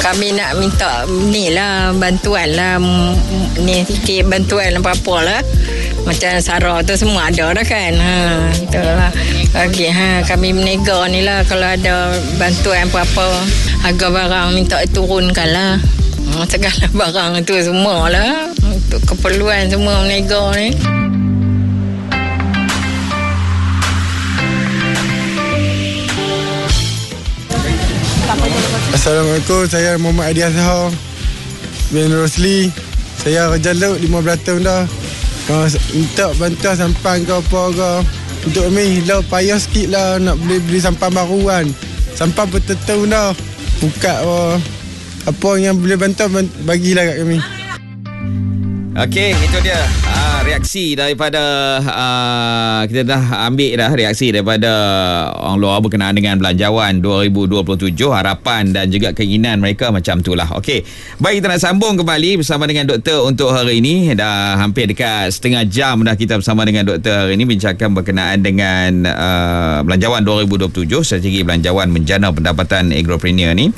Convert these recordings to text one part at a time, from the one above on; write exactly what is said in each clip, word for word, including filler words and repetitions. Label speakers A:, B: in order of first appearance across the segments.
A: kami nak minta ni lah bantuan lah, ni sikit bantuan apa-apa lah. Macam Sarah tu semua ada dah kan. Ha, itulah. Okey, ha, kami menega ni lah kalau ada bantuan apa-apa, harga barang minta turunkan lah. Ha, segala barang tu semua lah. Untuk keperluan semua menega ni.
B: Assalamualaikum, saya Muhammad Adi Azhar bin Rosli. Saya kerja laut lima belas tahun dah. Kalau minta bantuan sampan ke apa ke, untuk kami laut payah sikit lah nak beli-beli sampan baru kan. Sampan pun tertahu dah. Buka apa, apa yang boleh bantu bagilah kat kami.
C: Okey, itu dia uh, reaksi daripada uh, kita dah ambil dah reaksi daripada orang luar berkenaan dengan Belanjawan dua ribu dua puluh tujuh, harapan dan juga keinginan mereka macam itulah. Okey, baik, kita nak sambung kembali bersama dengan doktor untuk hari ini. Dah hampir dekat setengah jam dah kita bersama dengan doktor hari ini bincangkan berkenaan dengan uh, Belanjawan dua ribu dua puluh tujuh, strategi belanjawan menjana pendapatan agropreneur ni.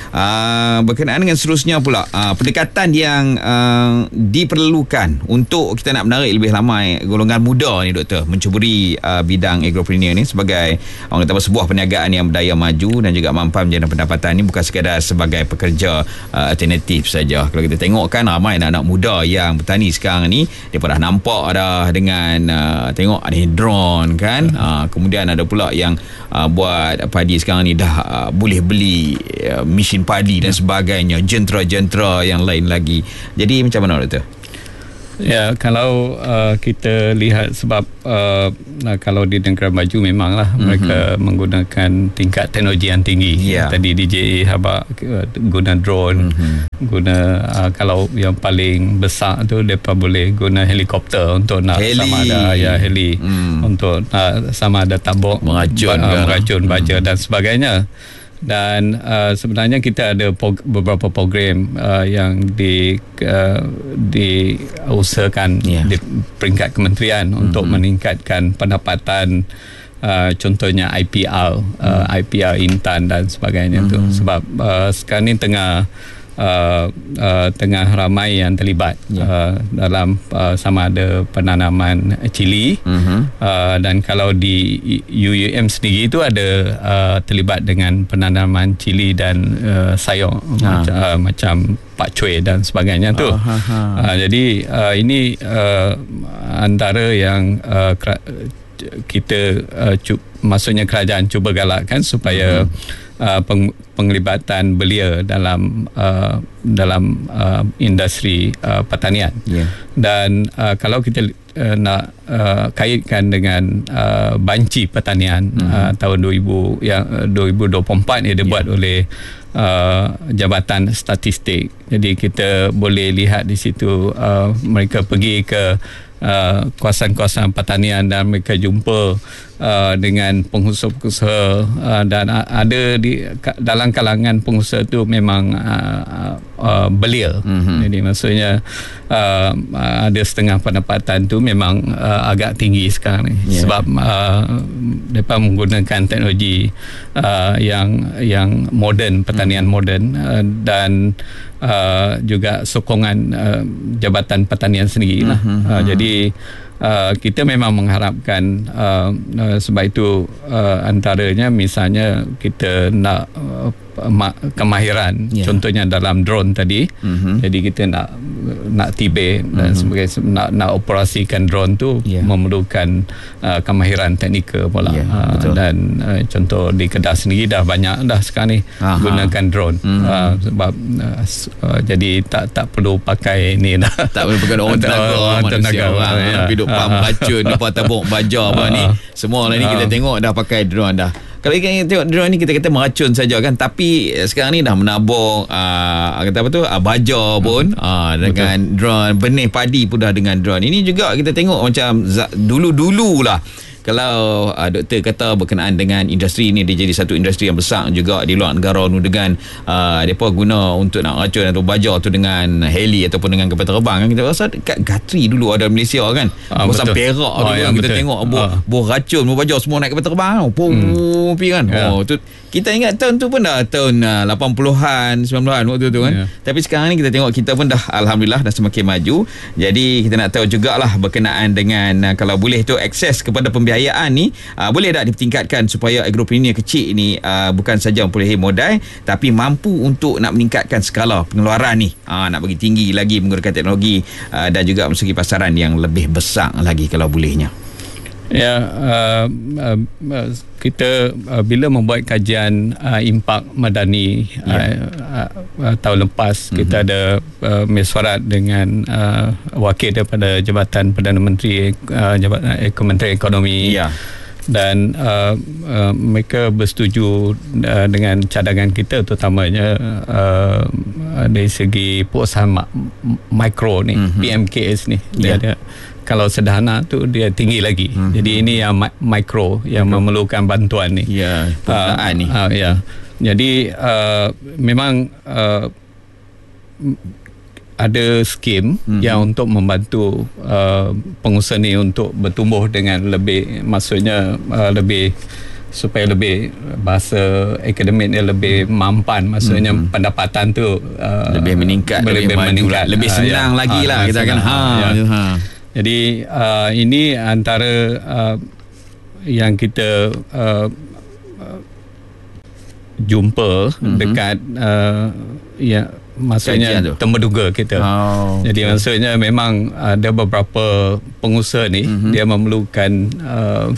C: Uh, berkenaan dengan seterusnya pula uh, pendekatan yang uh, diperlukan untuk kita nak menarik lebih ramai golongan muda ni doktor mencuburi uh, bidang agropreneur ni sebagai orang kata sebuah perniagaan yang berdaya maju dan juga mampu menjana pendapatan ni, bukan sekadar sebagai pekerja uh, alternatif saja. Kalau kita tengok kan ramai anak-anak muda yang bertani sekarang ni, dia pernah nampak dah dengan uh, tengok ada drone kan, uh, kemudian ada pula yang uh, buat padi sekarang ni dah uh, boleh beli uh, mesin padi dan sebagainya, jentera-jentera yang lain lagi. Jadi macam mana doktor?
D: Ya, kalau uh, kita lihat sebab uh, kalau di negara maju memanglah mm-hmm. mereka menggunakan tingkat teknologi yang tinggi. Yeah. Tadi D J A habaq uh, guna drone, mm-hmm. guna uh, kalau yang paling besar tu mereka boleh guna helikopter untuk nak heli. sama ada ya heli mm. untuk uh, sama ada tabung
C: meracun,
D: uh, meracun baja
C: mm.
D: dan sebagainya. Dan uh, sebenarnya kita ada pog- beberapa program uh, yang di uh, diusahakan yeah. di peringkat kementerian mm-hmm. untuk meningkatkan pendapatan, uh, contohnya I P R, mm. uh, I P R Intan dan sebagainya mm-hmm. tu. Sebab uh, sekarang ni tengah Uh, uh, tengah ramai yang terlibat yeah. uh, dalam uh, sama ada penanaman cili uh-huh. uh, dan kalau di U U M sendiri itu ada uh, terlibat dengan penanaman cili dan uh, sayur uh. macam, uh, macam pakcoy dan sebagainya tu. Uh-huh. Uh, jadi uh, ini uh, antara yang uh, kita uh, cu- maksudnya kerajaan cuba galakkan supaya uh-huh. Uh, peng, penglibatan belia dalam uh, dalam uh, industri uh, pertanian. Yeah. Dan uh, kalau kita uh, nak uh, kaitkan dengan uh, banci pertanian mm-hmm. uh, tahun dua ribu yang uh, dua ribu dua puluh empat ni dibuat yeah. oleh uh, Jabatan Statistik. Jadi kita boleh lihat di situ uh, mereka pergi ke Uh, kawasan-kawasan pertanian dan mereka jumpa uh, dengan pengusaha-pengusaha uh, dan uh, ada di ka, dalam kalangan pengusaha tu memang uh, uh, belia. Mm-hmm. Jadi maksudnya uh, ada setengah pendapatan tu memang uh, agak tinggi sekarang ni yeah. sebab uh, mereka menggunakan teknologi uh, yang yang moden, pertanian mm-hmm. moden uh, dan Uh, juga sokongan uh, Jabatan Pertanian sendiri lah. Uh-huh. Uh, jadi uh, kita memang mengharapkan uh, uh, sebab itu uh, antaranya misalnya kita nak uh, kemahiran yeah. contohnya dalam drone tadi. Uh-huh. Jadi kita nak nak tibe dan uh-huh. sebagainya, nak nak operasikan drone tu yeah. memerlukan uh, kemahiran teknikal pula. Yeah, uh, dan uh, contoh di Kedah sendiri dah banyak dah sekarang ni Aha. gunakan drone. Uh-huh. Uh, sebab uh, uh, jadi tak tak perlu pakai ni dah.
C: Tak perlu pakai orang tenaga orang tenaga orang yang hidup pam racun apa tabung baja apa ni. Semua lah ni kita tengok dah pakai drone dah. Kalau kita tengok drone ni kita kata meracun saja kan, tapi sekarang ni dah menabung uh, kata apa tu uh, baja pun uh, dengan drone, benih padi pun dah dengan drone. Ini juga kita tengok macam dulu-dulu lah kalau uh, doktor kata berkenaan dengan industri ni, dia jadi satu industri yang besar juga di luar negara ni, dengan uh, mereka guna untuk nak racun atau baja tu dengan heli ataupun dengan kapal terbang kan. Kita rasa dekat Gatri dulu ada Malaysia kan,
D: ah,
C: pasal Perak
D: oh,
C: dulu
D: ya,
C: kan, kita
D: betul.
C: tengok buah,
D: ah.
C: buah racun, buah baja semua naik kapal terbang pum hmm. pi kan.
D: Ya.
C: Oh tu kita ingat tahun tu pun dah tahun uh, lapan puluhan sembilan puluhan waktu tu kan. Ya. Tapi sekarang ni kita tengok kita pun dah alhamdulillah dah semakin maju. Jadi kita nak tahu jugalah berkenaan dengan uh, kalau boleh tu akses kepada pembiayaan ni uh, boleh tak ditingkatkan supaya agropreneur kecil ni uh, bukan saja memperolehi modal tapi mampu untuk nak meningkatkan skala pengeluaran ni, uh, nak bagi tinggi lagi menggunakan teknologi uh, dan juga segi pasaran yang lebih besar lagi kalau bolehnya.
D: Ya, uh, uh, uh, kita uh, bila membuat kajian uh, impak madani ya. uh, uh, uh, tahun lepas, mm-hmm. kita ada uh, mesyuarat dengan uh, wakil daripada Jabatan Perdana Menteri, uh, Jabatan eh, Kementerian Ekonomi. Ya. Dan uh, uh, mereka bersetuju uh, dengan cadangan kita, terutamanya uh, dari segi perusahaan ma- mikro ni, mm-hmm. P M K S ni. Dia yeah. ada, kalau sederhana tu dia tinggi lagi. Mm-hmm. Jadi ini yang mi- mikro yang mm-hmm. memerlukan bantuan ni.
C: Ya, yeah, perusahaan uh, ni.
D: Uh, ya. Jadi uh, memang uh, ada skim mm-hmm. yang untuk membantu uh, pengusaha ni untuk bertumbuh dengan lebih, maksudnya uh, lebih supaya lebih, bahasa akademik dia lebih mampan, maksudnya mm-hmm. pendapatan tu uh,
C: lebih meningkat,
D: lebih, lebih meningkat,
C: lebih senang uh, ya. lagi uh, lah kita akan ha,
D: ya.
C: ha.
D: Jadi uh, ini antara uh, yang kita uh, jumpa mm-hmm. dekat uh, ya maksudnya temuduga kita. Oh, Jadi okay. maksudnya memang ada beberapa pengusaha ni mm-hmm. dia memerlukan uh,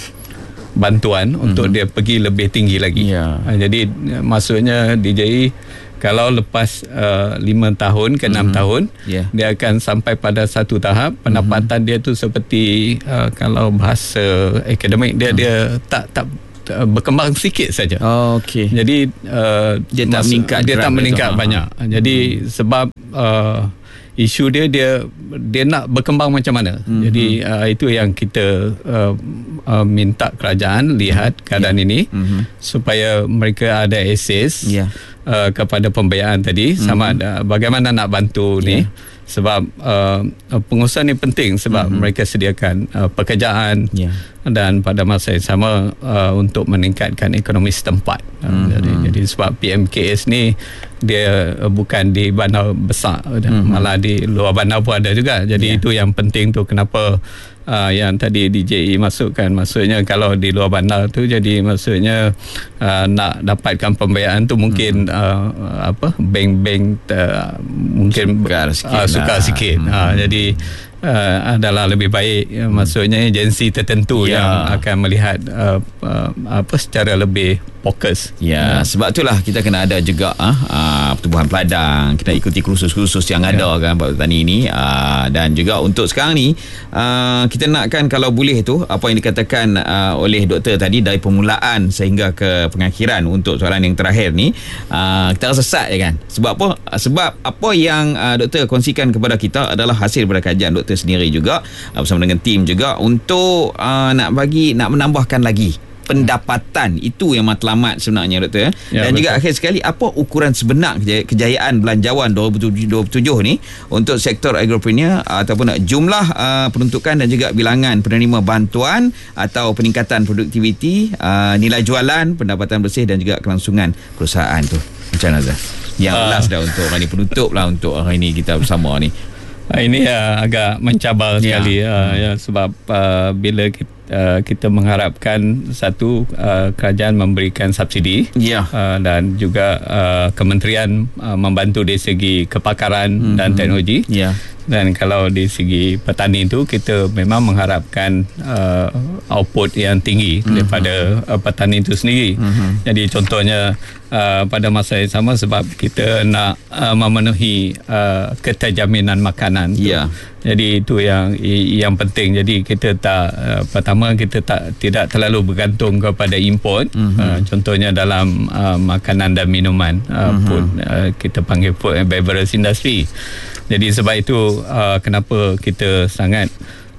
D: bantuan mm-hmm. untuk dia pergi lebih tinggi lagi. Yeah. Uh, jadi maksudnya D J I kalau lepas uh, lima tahun ke enam mm-hmm. tahun yeah. dia akan sampai pada satu tahap pendapatan mm-hmm. dia tu seperti uh, kalau bahasa akademik dia mm-hmm. dia tak tak berkembang sikit saja.
C: Oh, okey.
D: Jadi uh,
C: dia tak meningkat,
D: dia tak meningkat
C: itu.
D: banyak. Ha. Jadi hmm. sebab uh, isu dia dia dia nak berkembang macam mana. Hmm. Jadi uh, itu yang kita uh, uh, minta kerajaan lihat keadaan yeah. ini hmm. supaya mereka ada akses yeah. uh, kepada pembiayaan tadi, hmm. sama ada bagaimana nak bantu yeah. ni. Sebab uh, pengusaha ni penting sebab mm-hmm. mereka sediakan uh, pekerjaan yeah. dan pada masa yang sama uh, untuk meningkatkan ekonomi setempat. Mm-hmm. Jadi, jadi sebab P M K S ni dia uh, bukan di bandar besar, mm-hmm. malah di luar bandar pun ada juga. Jadi yeah. itu yang penting tu kenapa uh, yang tadi D J I masukkan, maksudnya kalau di luar bandar tu jadi maksudnya uh, nak dapatkan pembiayaan tu mungkin mm-hmm. uh, apa bank-bank uh, mungkin
C: sukar sikit,
D: uh, sukar sikit. Hmm. Ha, jadi uh, adalah lebih baik hmm. maksudnya agensi tertentu ya. yang akan melihat uh, uh, apa secara lebih fokus.
C: Ya, hmm. sebab itulah kita kena ada juga uh, uh, pertumbuhan peladang, kita ikuti kursus-kursus yang ada ya. kan Pak Petani ini uh, dan juga untuk sekarang ni uh, kita nakkan kalau boleh tu apa yang dikatakan uh, oleh doktor tadi dari permulaan sehingga ke pengakhiran untuk soalan yang terakhir ni uh, kita rasa sat je kan. Sebab apa? Sebab apa yang uh, doktor kongsikan kepada kita adalah hasil daripada kajian doktor sendiri juga uh, bersama dengan tim juga untuk uh, nak bagi nak menambahkan lagi pendapatan. Itu yang matlamat sebenarnya doktor ya, dan betul. Juga akhir sekali apa ukuran sebenar kejayaan belanjawan dua ribu dua puluh tujuh ni untuk sektor agropreneur ataupun jumlah uh, peruntukan dan juga bilangan penerima bantuan atau peningkatan produktiviti, uh, nilai jualan, pendapatan bersih dan juga kelangsungan perusahaan tu. Macam mana Zah? Yang uh. last dah untuk hari ni, penutup lah untuk hari ni kita bersama ni.
D: Ini uh, agak mencabar sekali ya. Uh, ya, sebab uh, bila kita Uh, kita mengharapkan satu uh, kerajaan memberikan subsidi yeah. uh, dan juga uh, kementerian uh, membantu dari segi kepakaran mm-hmm. dan teknologi yeah. dan kalau di segi petani itu kita memang mengharapkan uh, output yang tinggi mm-hmm. daripada uh, petani itu sendiri. Mm-hmm. Jadi contohnya uh, pada masa yang sama sebab kita nak uh, memenuhi uh, keterjaminan makanan
C: yeah.
D: Jadi itu yang yang penting. Jadi kita tak uh, pertama kita tak tidak terlalu bergantung kepada import. Mm-hmm. Uh, contohnya dalam uh, makanan dan minuman, uh, mm-hmm. food, uh, kita panggil food and beverage industry. Jadi sebab itu uh, kenapa kita sangat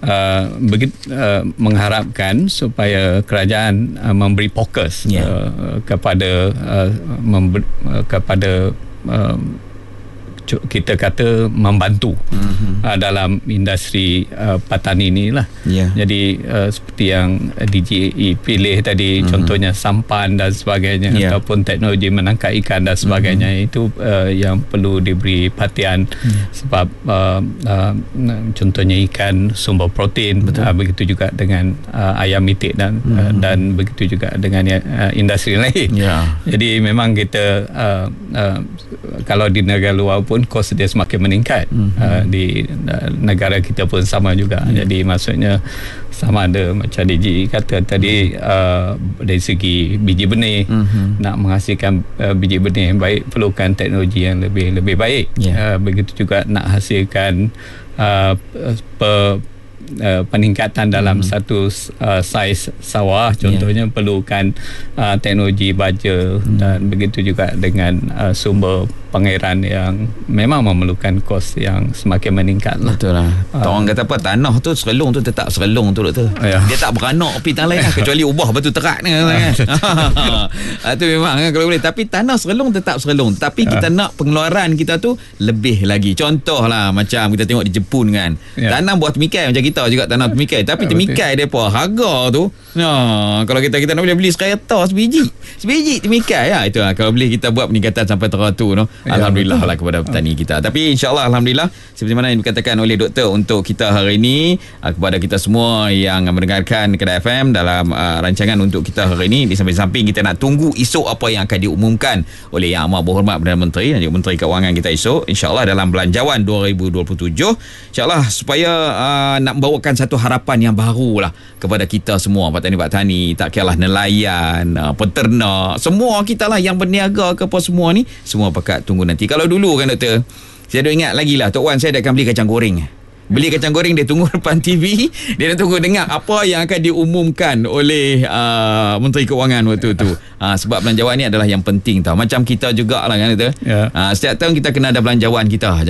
D: uh, begit, uh, mengharapkan supaya kerajaan uh, memberi fokus yeah. uh, kepada uh, memberi, uh, kepada uh, kita kata membantu mm-hmm. uh, dalam industri uh, petani ni lah. Yeah. Jadi uh, seperti yang D J E pilih tadi, mm-hmm. contohnya sampan dan sebagainya, yeah. ataupun teknologi menangkap ikan dan sebagainya, mm-hmm. itu uh, yang perlu diberi perhatian mm-hmm. sebab uh, uh, contohnya ikan sumber protein, uh, begitu juga dengan uh, ayam itik dan mm-hmm. uh, dan begitu juga dengan uh, industri lain. Yeah. Jadi memang kita uh, uh, kalau di negara luar pun kos dia semakin meningkat, mm-hmm. uh, di uh, negara kita pun sama juga. Yeah. Jadi maksudnya sama ada macam D J kata tadi, uh, dari segi biji benih, mm-hmm. nak menghasilkan uh, biji benih yang baik perlukan teknologi yang lebih lebih baik. Yeah. Uh, begitu juga nak hasilkan uh, per Uh, peningkatan dalam hmm. satu uh, saiz sawah contohnya, yeah. perlukan uh, teknologi baja, hmm. dan begitu juga dengan uh, sumber pengairan yang memang memerlukan kos yang semakin meningkat lah.
C: Betul lah. Uh, orang kata apa, tanah tu serelung tu tetap serelung tu doktor. Yeah. Dia tak beranak pergi tanah lain lah, kecuali ubah batu terak ni kan. Itu memang kan kalau boleh, tapi tanah serelung tetap serelung, tapi kita uh. nak pengeluaran kita tu lebih lagi. Contoh lah macam kita tengok di Jepun kan, yeah. tanam buah temikai macam kita juga tanam temikai, tapi temikai dia apa harga tu, nah, kalau kita kita nak boleh beli sekaya sebiji sebiji temikai ya, itu lah. Kalau boleh kita buat peningkatan sampai teratur no. Ya, alhamdulillah betul lah kepada petani kita. Tapi insyaAllah alhamdulillah seperti mana yang dikatakan oleh doktor untuk kita hari ini, kepada kita semua yang mendengarkan Kedah F M dalam uh, rancangan untuk kita hari ini, di samping-samping kita nak tunggu esok apa yang akan diumumkan oleh Yang Amat Berhormat Perdana Menteri dan juga Menteri Keuangan kita esok, insyaAllah dalam Belanjawan dua ribu dua puluh tujuh, insyaAllah supaya uh, nak membawakan satu harapan yang baru lah kepada kita semua, petani-petani, tak kiralah nelayan, uh, peternak, semua kita lah yang berniaga ke apa semua ni, semua pekat tunggu nanti. Kalau dulu kan doktor, saya dah ingat lagi lah, Tok Wan saya dah akan beli kacang goreng. Beli kacang goreng, dia tunggu depan T V, dia nak tunggu dengar apa yang akan diumumkan oleh uh, Menteri Keuangan waktu tu. Uh, sebab belanjawan ni adalah yang penting tau. Macam kita jugalah kan doktor. Yeah. Uh, setiap tahun kita kena ada belanjawan kita.